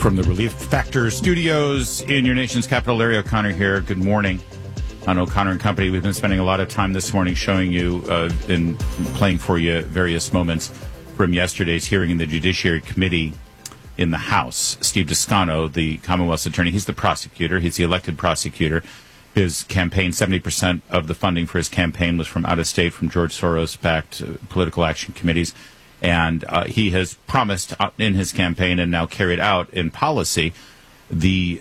From the Relief Factor studios in your nation's capital, Larry O'Connor here. Good morning. On O'Connor and Company, we've been spending a lot of time this morning showing you and playing for you various moments from yesterday's hearing in the Judiciary Committee in the House. Steve Descano, the Commonwealth's attorney, he's the prosecutor. He's the elected prosecutor. His campaign, 70% of the funding for his campaign was from out of state, from George Soros-backed political action committees. And he has promised in his campaign and now carried out in policy the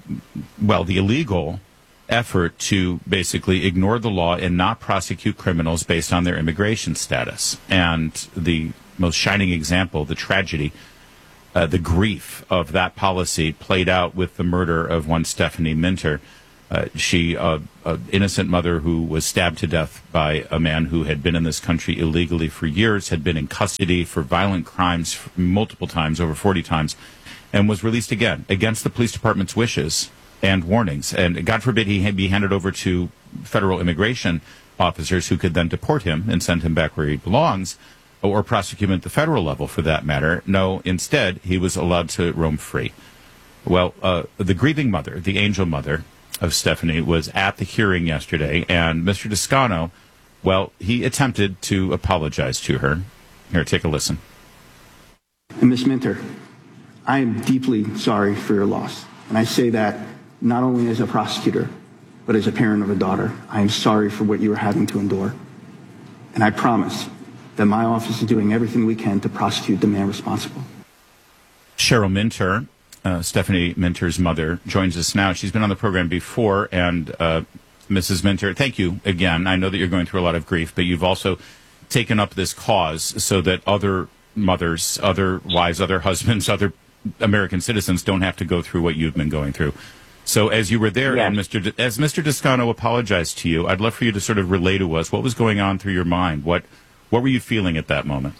illegal effort to basically ignore the law and not prosecute criminals based on their immigration status. And the most shining example, the tragedy, the grief of that policy played out with the murder of one Stephanie Minter. She, an innocent mother who was stabbed to death by a man who had been in this country illegally for years, had been in custody for violent crimes multiple times, over 40 times, and was released again against the police department's wishes and warnings. And God forbid he be handed over to federal immigration officers who could then deport him and send him back where he belongs, or prosecute him at the federal level for that matter. No, instead, he was allowed to roam free. Well, the grieving mother, the angel mother of Stephanie, was at the hearing yesterday, and Mr. Descano, well, he attempted to apologize to her. Here, take a listen. And Ms. Minter, I am deeply sorry for your loss. And I say that not only as a prosecutor, but as a parent of a daughter. I am sorry for what you are having to endure. And I promise that my office is doing everything we can to prosecute the man responsible. Cheryl Minter, Stephanie Minter's mother, joins us now. She's been on the program before, and Mrs. Minter, thank you again. I know that you're going through a lot of grief, but you've also taken up this cause so that other mothers, other wives, other husbands, other American citizens don't have to go through what you've been going through. So as you were there, yes, and as Mr. Descano apologized to you, I'd love for you to sort of relay to us what was going on through your mind. What were you feeling at that moment?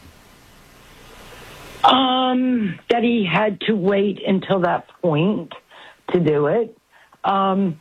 That he had to wait until that point to do it. And,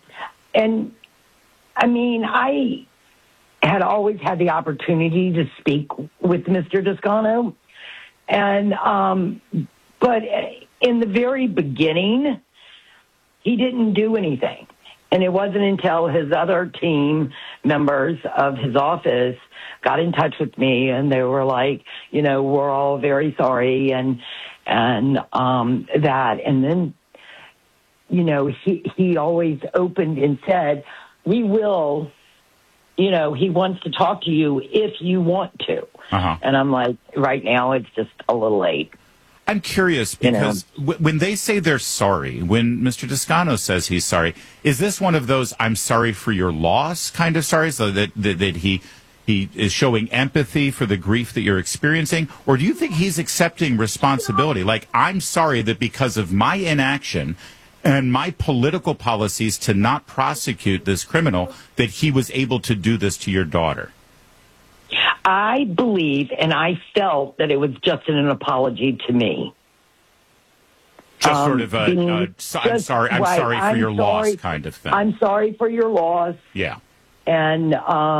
I mean, I had always had the opportunity to speak with Mr. Descano. And, but in the very beginning, he didn't do anything. And it wasn't until his other team members of his office got in touch with me, and they were like, you know, we're all very sorry, and that. And then, you know, he always opened and said, we will, you know, he wants to talk to you if you want to. Uh-huh. And I'm like, right now it's just a little late. I'm curious because when they say they're sorry, when Mr. Descano says he's sorry, is this one of those I'm sorry for your loss kind of sorry, so that he is showing empathy for the grief that you're experiencing? Or do you think he's accepting responsibility? Like, I'm sorry that because of my inaction and my political policies to not prosecute this criminal, that he was able to do this to your daughter. I believe, and I felt that it was just an apology to me. Just sort of I'm sorry for your loss kind of thing. I'm sorry for your loss. Yeah. And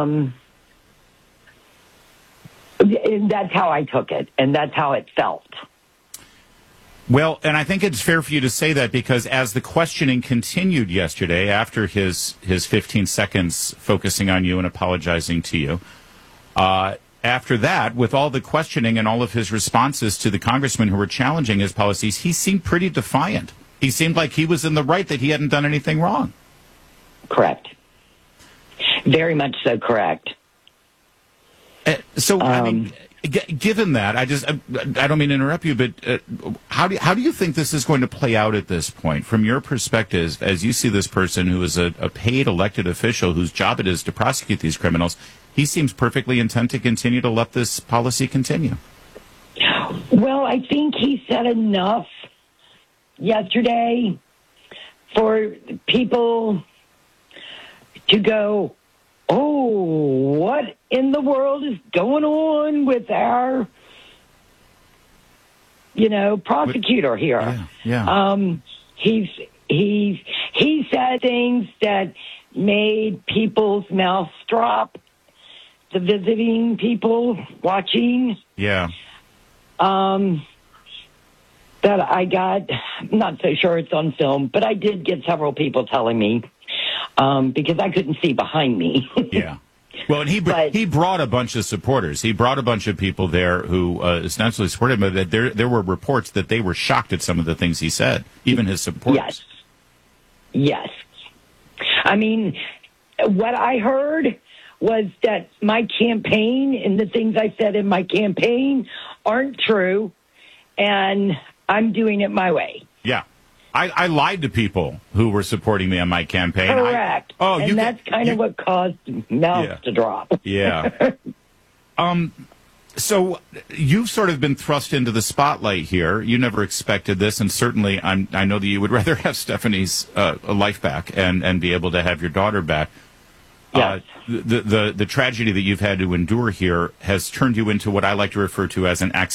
that's how I took it, and that's how it felt. Well, and I think it's fair for you to say that because as the questioning continued yesterday, after his 15 seconds focusing on you and apologizing to you, after that, with all the questioning and all of his responses to the congressmen who were challenging his policies, he seemed pretty defiant. He seemed like he was in the right, that he hadn't done anything wrong. Correct. Very much so correct. I mean, given that, I don't mean to interrupt you, but how do you think this is going to play out at this point? From your perspective, as you see this person who is a paid elected official whose job it is to prosecute these criminals, he seems perfectly intent to continue to let this policy continue. Well, I think he said enough yesterday for people to go, oh, what in the world is going on with our, prosecutor here? Yeah. He said things that made people's mouths drop. The visiting people watching. Yeah. That that I got, I'm not so sure it's on film, but I did get several people telling me because I couldn't see behind me. Yeah. Well, and he brought a bunch of supporters. He brought a bunch of people there who ostensibly supported him. But there were reports that they were shocked at some of the things he said, even his supporters. Yes. I mean, what I heard was that my campaign and the things I said in my campaign aren't true, and I'm doing it my way. Yeah. I lied to people who were supporting me on my campaign. Correct. That's kind of what caused mouths to drop. Yeah. So you've sort of been thrust into the spotlight here. You never expected this, and certainly I know that you would rather have Stephanie's life back and be able to have your daughter back. Yes. The tragedy that you've had to endure here has turned you into what I like to refer to as an